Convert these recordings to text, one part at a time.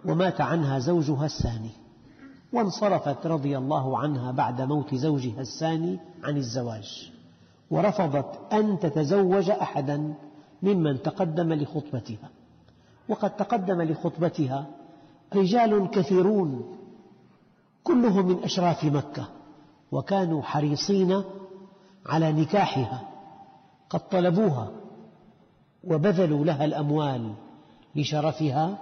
ومات عنها زوجها الثاني، وانصرفت رضي الله عنها بعد موت زوجها الثاني عن الزواج، ورفضت أن تتزوج أحدا ممن تقدم لخطبتها. وقد تقدم لخطبتها رجال كثيرون كلهم من أشراف مكة، وكانوا حريصين على نكاحها، قد طلبوها وبذلوا لها الأموال لشرفها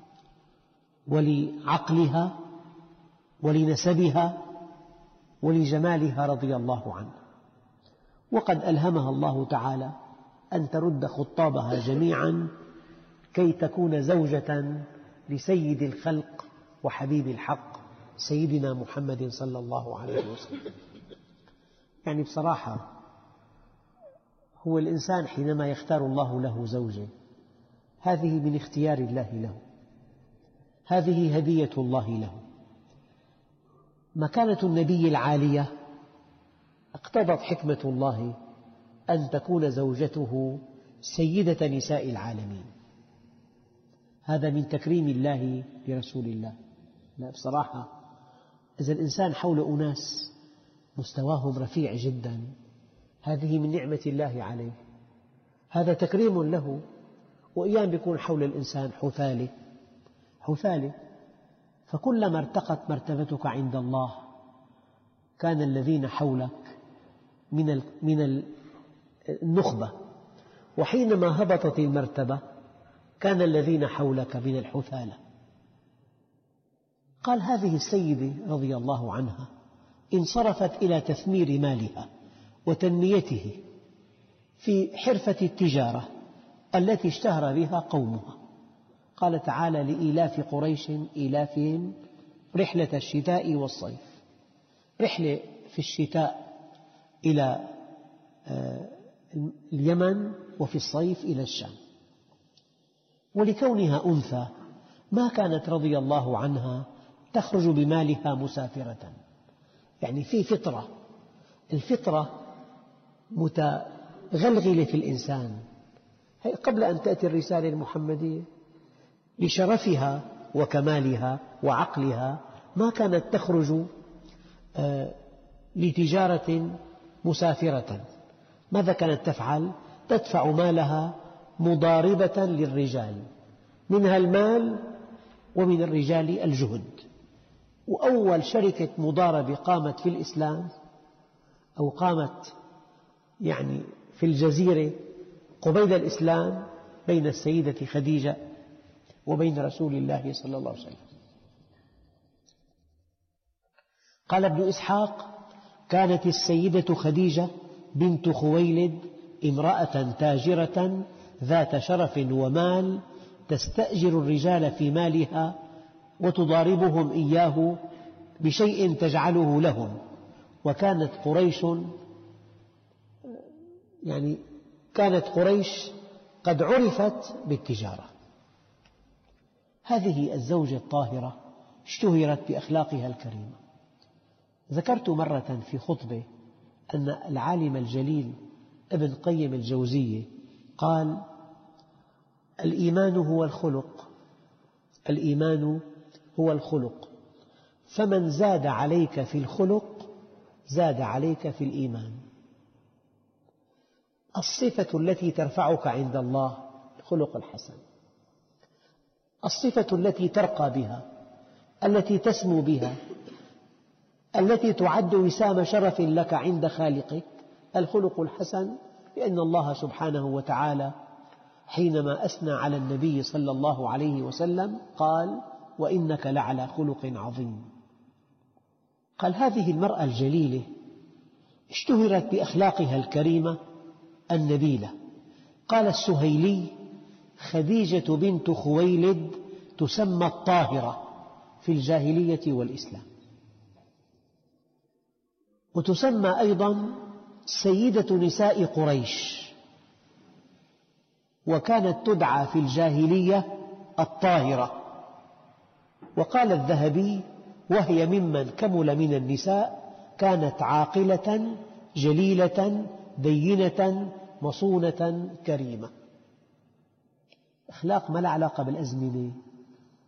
ولعقلها ولنسبها ولجمالها رضي الله عنها. وقد ألهمها الله تعالى أن ترد خطابها جميعا كي تكون زوجة لسيد الخلق وحبيب الحق سيدنا محمد صلى الله عليه وسلم. يعني بصراحة هو الإنسان حينما يختار الله له زوجة هذه من اختيار الله له، هذه هدية الله له. مكانة النبي العالية اقتضت حكمة الله أن تكون زوجته سيدة نساء العالمين. هذا من تكريم الله لرسول الله. لا بصراحة إذا الإنسان حول أناس مستواهم رفيع جدا هذه من نعمة الله عليه، هذا تكريم له. وأيام يكون حول الإنسان حثالة، فكلما ارتقت مرتبتك عند الله كان الذين حولك من النخبة، وحينما هبطت المرتبة كان الذين حولك من الحثالة. قال هذه السيدة رضي الله عنها انصرفت إلى تثمير مالها وتنميته في حرفة التجارة التي اشتهر بها قومها. قال تعالى لإيلاف قريش إيلافهم رحلة الشتاء والصيف، رحلة في الشتاء إلى اليمن وفي الصيف إلى الشام. ولكونها أنثى ما كانت رضي الله عنها تخرج بمالها مسافرة، يعني في فطرة، الفطرة متغلغلة في الإنسان. قبل أن تأتي الرسالة المحمدية لشرفها وكمالها وعقلها ما كانت تخرج لتجارة مسافرة. ماذا كانت تفعل؟ تدفع مالها مضاربة للرجال، منها المال ومن الرجال الجهد. وأول شركة مضاربة قامت في الإسلام أو قامت يعني في الجزيرة قبيل الإسلام بين السيدة خديجة وبين رسول الله صلى الله عليه وسلم. قال ابن إسحاق كانت السيدة خديجة بنت خويلد امرأة تاجرة ذات شرف ومال، تستأجر الرجال في مالها وتضاربهم إياه بشيء تجعله لهم. وكانت قريش كانت قريش قد عرفت بالتجارة. هذه الزوجة الطاهرة اشتهرت بأخلاقها الكريمة. ذكرت مرة في خطبة أن العالم الجليل ابن قيم الجوزية قال الإيمان هو الخلق، الإيمان هو الخلق، فمن زاد عليك في الخلق زاد عليك في الإيمان. الصفة التي ترفعك عند الله الخلق الحسن، الصفة التي ترقى بها، التي تسمو بها، التي تعد وسام شرف لك عند خالقك الخلق الحسن. لأن الله سبحانه وتعالى حينما أثنى على النبي صلى الله عليه وسلم قال وإنك لعلى خلق عظيم. قال هذه المرأة الجليلة اشتهرت بأخلاقها الكريمة النبيلة. قال السهيلي خديجة بنت خويلد تسمى الطاهرة في الجاهلية والإسلام، وتسمى أيضا سيدة نساء قريش، وكانت تدعى في الجاهلية الطاهرة. وقال الذهبي وهي ممن كمل من النساء كانت عاقلة جليلة دينة مصونة كريمة. أخلاق ما لها علاقة بالأزمنة